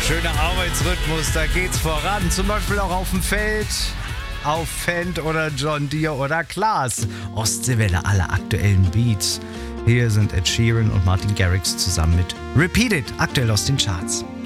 Schöner Arbeitsrhythmus, da geht's voran. Zum Beispiel auch auf dem Feld, auf Fendt oder John Deere oder Klaas. Ostseewelle, alle aktuellen Beats. Hier sind Ed Sheeran und Martin Garrix zusammen mit Repeat It, aktuell aus den Charts.